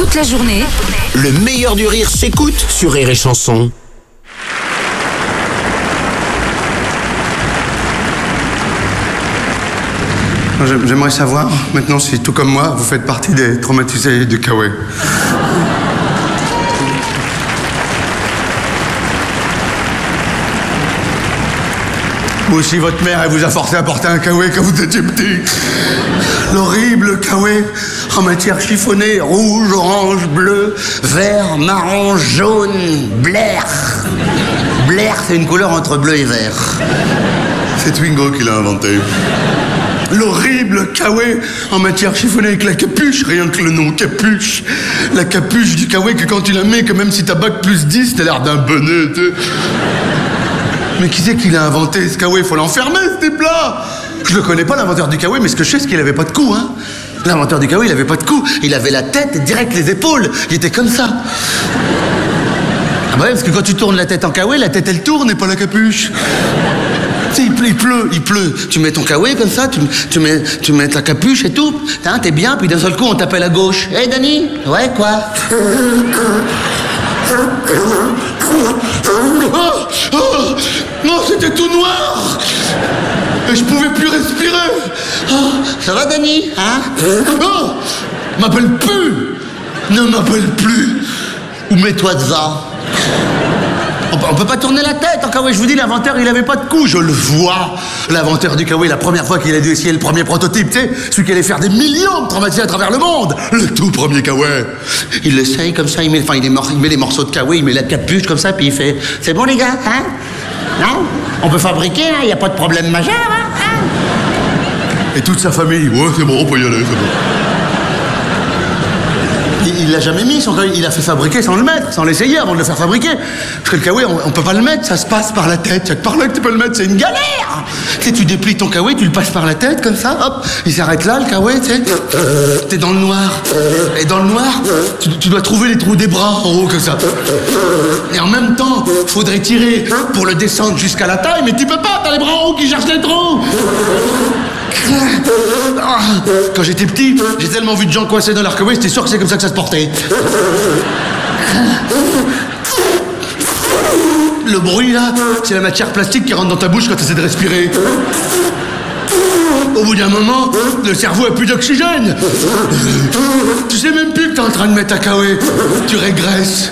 Toute la journée, Le meilleur du rire s'écoute sur Rire et Chanson. J'aimerais savoir, maintenant, si tout comme moi, vous faites partie des traumatisés du Kawaii. Ou si votre mère, elle vous a forcé à porter un Kawaii quand vous étiez petit. L'horrible Kawaii en matière chiffonnée, rouge, orange, bleu, vert, marron, jaune, blair. Blair, c'est une couleur entre bleu et vert. C'est Twingo qui l'a inventé. L'horrible Kawaii en matière chiffonnée avec la capuche, rien que le nom, capuche. La capuche du Kawaii que quand tu la mets, que même si t'as bac plus 10, t'as l'air d'un bonnet, tu sais. Mais qui c'est qui l'a inventé, ce Kawaii? Faut l'enfermer, ce type-là. Je le connais pas, l'inventeur du Kawaii, mais ce que je sais, c'est qu'il avait pas de cou, hein. L'inventeur du Kawaii, il avait pas de cou. Il avait la tête et direct les épaules. Il était comme ça. Ah bah ouais, parce que quand tu tournes la tête en Kawaii, la tête, elle tourne et pas la capuche. Tu sais, il pleut. Tu mets ton Kawaii comme ça, tu mets ta capuche et tout. T'es bien, puis d'un seul coup, on t'appelle à gauche. Hé, Dani? Ouais, quoi? Non, c'était tout noir. Et je pouvais plus respirer. Ça va, Dani? Hein? M'appelle plus. Ne m'appelle plus. Ou mets-toi devant. On peut pas tourner la tête en Kawaii, je vous dis, l'inventeur, il avait pas de cou, je le vois. L'inventeur du Kawaii, la première fois qu'il a dû essayer le premier prototype, tu sais, celui qui allait faire des millions de traumatisés à travers le monde, le tout premier Kawaii. Il l'essaye comme ça, il met les morceaux de Kawaii, il met la capuche comme ça, puis il fait, c'est bon les gars, hein? Non? On peut fabriquer, hein? Il n'y a pas de problème majeur, hein? Et toute sa famille, ouais, c'est bon, on peut y aller, c'est bon. Il l'a jamais mis, son Kawaii. Il l'a fait fabriquer sans le mettre, sans l'essayer avant de le faire fabriquer. Parce que le Kawaii, on peut pas le mettre, ça se passe par la tête. C'est par là que tu peux le mettre, c'est une galère. Tu sais, tu déplies ton Kawaii, tu le passes par la tête, comme ça, hop, il s'arrête là, le Kawaii, tu sais. T'es dans le noir. Et dans le noir, tu dois trouver les trous des bras en haut, comme ça. Et en même temps, faudrait tirer pour le descendre jusqu'à la taille, mais tu peux pas, t'as les bras en haut qui cherchent les trous. Quand j'étais petit, j'ai tellement vu de gens coincés dans leur Kawaii, j'étais sûr que c'est comme ça que ça se portait. Le bruit là, c'est la matière plastique qui rentre dans ta bouche quand tu essaies de respirer. Au bout d'un moment, le cerveau a plus d'oxygène. Tu sais même plus que t'es en train de mettre ta Kawaii. Tu régresses.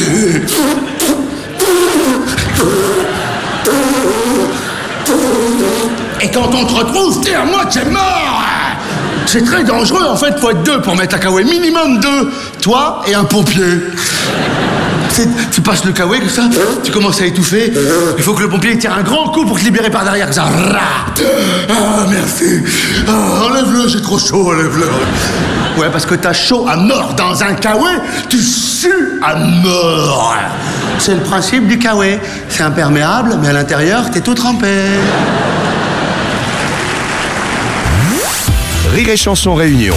Et quand on te retrouve, t'es à moitié mort. C'est très dangereux, en fait, faut être deux pour mettre un Kawaii. Minimum deux. Toi et un pompier. Tu passes le Kawaii comme ça, tu commences à étouffer. Il faut que le pompier tire un grand coup pour te libérer par derrière, comme ça. Ah, merci. Ah, enlève-le, j'ai trop chaud, enlève-le. Ouais, parce que t'as chaud à mort dans un Kawaii, tu sues à mort. C'est le principe du Kawaii. C'est imperméable, mais à l'intérieur, t'es tout trempé. Rire et Chanson Réunion.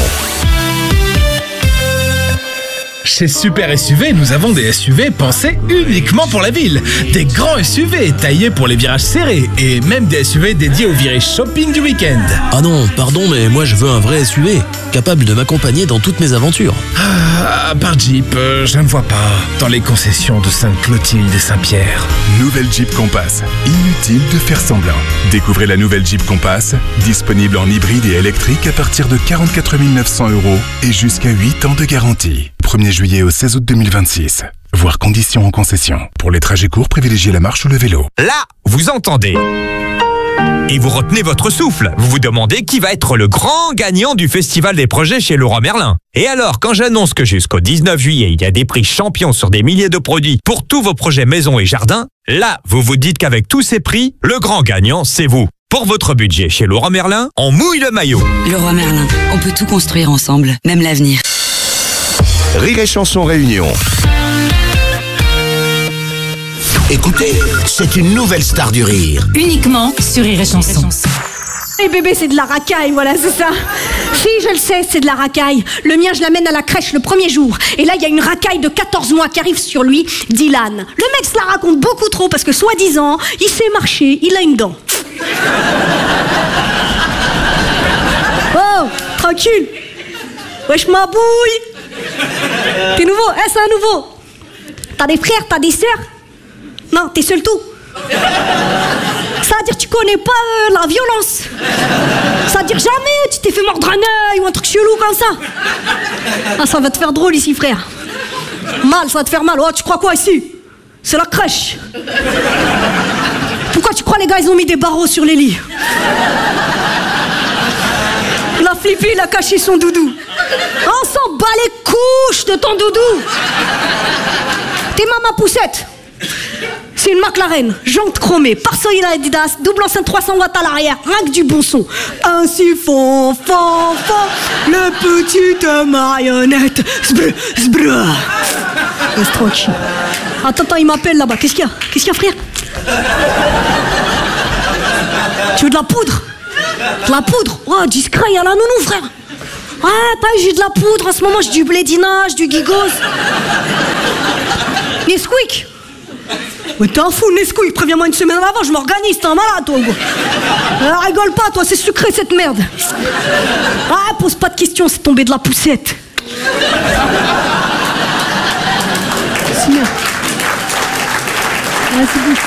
Chez Super SUV, nous avons des SUV pensés uniquement pour la ville. Des grands SUV taillés pour les virages serrés et même des SUV dédiés au virage shopping du week-end. Ah non, pardon, mais moi je veux un vrai SUV, capable de m'accompagner dans toutes mes aventures. Ah, par Jeep, je ne vois pas. Dans les concessions de Sainte-Clotilde et Saint-Pierre. Nouvelle Jeep Compass. Inutile de faire semblant. Découvrez la nouvelle Jeep Compass, disponible en hybride et électrique à partir de 44 900 € et jusqu'à 8 ans de garantie. 1er juillet au 16 août 2026. Voir conditions en concession. Pour les trajets courts, privilégiez la marche ou le vélo. Là, vous entendez. Et vous retenez votre souffle. Vous vous demandez qui va être le grand gagnant du Festival des projets chez Leroy Merlin. Et alors, quand j'annonce que jusqu'au 19 juillet, il y a des prix champions sur des milliers de produits pour tous vos projets maison et jardin, là, vous vous dites qu'avec tous ces prix, le grand gagnant, c'est vous. Pour votre budget chez Leroy Merlin, on mouille le maillot. Leroy Merlin, on peut tout construire ensemble, même l'avenir. Rire et Chanson Réunion. Écoutez, c'est une nouvelle star du rire. Uniquement sur Rire et Chanson. Et bébé, c'est de la racaille, voilà, c'est ça. Si, je le sais, c'est de la racaille. Le mien, je l'amène à la crèche le premier jour. Et là, il y a une racaille de 14 mois qui arrive sur lui, Dylan. Le mec se la raconte beaucoup trop parce que, soi-disant, il sait marcher, il a une dent. Oh, tranquille. Wesh, ma bouille. c'est un nouveau. T'as des frères, t'as des sœurs? Non, t'es seul tout. Ça veut dire que tu connais pas la violence. Ça veut dire jamais tu t'es fait mordre un œil ou un truc chelou comme ça. Ah, ça va te faire drôle ici, frère. Mal, ça va te faire mal. Oh, tu crois quoi ici? C'est la crèche. Pourquoi tu crois les gars ils ont mis des barreaux sur les lits? Il a flippé, il a caché son doudou. On s'en bat les couches de ton doudou. T'es ma poussette. C'est une McLaren, jante chromée, pare-soleil Adidas, double enceinte 300 watts à l'arrière, rien que du bon son. Ainsi font, le petite marionnette. Zbrr. Reste tranquille. Attends, il m'appelle là-bas. Qu'est-ce qu'il y a, frère? Tu veux de la poudre? De la poudre? Oh, discret, il y a la nounou, frère. Ouais, j'ai de la poudre en ce moment, j'ai du blédinage, du gigos. Nesquik. Mais t'es un fou, Nesquik, préviens-moi une semaine avant, je m'organise, t'es un malade, toi. Rigole pas, toi, c'est sucré cette merde. Ah, pose pas de questions, c'est tombé de la poussette. C'est bien. Ouais, c'est bon.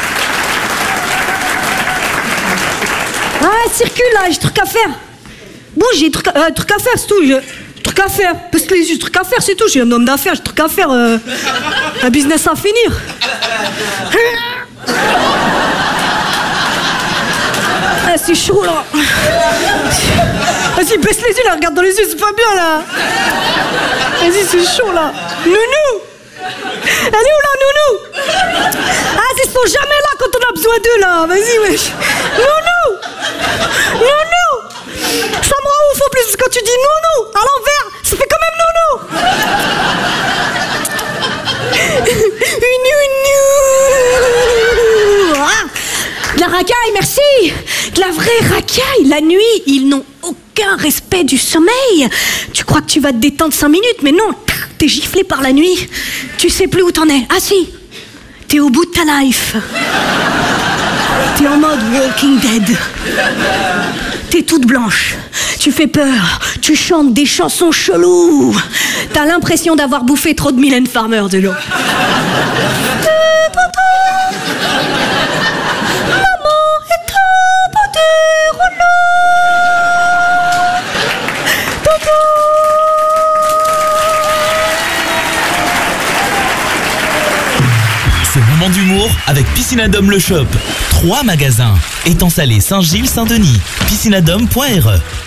Ah, circule là, j'ai truc à faire. Bouge, j'ai truc à faire, c'est tout. Truc à faire. Parce que j'ai truc à faire, c'est tout. Je suis un homme d'affaires, j'ai truc à faire. Un business à finir. Ah, c'est chaud là. Vas-y, baisse les yeux là, regarde dans les yeux, c'est pas bien là. Vas-y, c'est chaud là. Nounou. Elle est où là, nounou? Ah, ils sont jamais là quand on a besoin d'eux là. Vas-y, wesh. Nounou. Ça me rend ouf en plus parce que quand tu dis nounou à l'envers, ça fait quand même nounou. Ah, de la racaille, merci. De la vraie racaille. La nuit, ils n'ont aucun respect du sommeil. Tu crois que tu vas te détendre 5 minutes, mais non. T'es giflé par la nuit. Tu sais plus où t'en es. Ah si, t'es au bout de ta life. T'es en mode Walking Dead. T'es toute blanche. Tu fais peur. Tu chantes des chansons cheloues. T'as l'impression d'avoir bouffé trop de Mylène Farmer de l'eau. Maman est au bout du rouleau. Ce moment d'humour avec Piscinadome le Shop. 3 magasins. Étang Salé, Saint-Gilles, Saint-Denis. Piscinadome.re